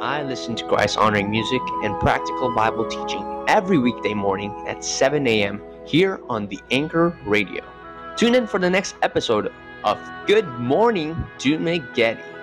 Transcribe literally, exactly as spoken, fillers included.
I listen to Christ honoring music and practical Bible teaching every weekday morning at seven a m here on the Anchor Radio. Tune in for the next episode of Good Morning to Megeti.